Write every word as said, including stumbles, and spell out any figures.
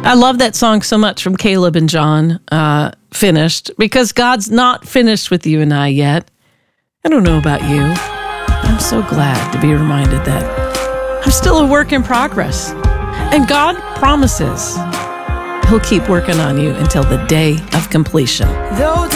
I love that song so much from Caleb and John, uh, Finished, because God's not finished with you and I yet. I don't know about you. I'm so glad to be reminded that I'm still a work in progress. And God promises He'll keep working on you until the day of completion. Though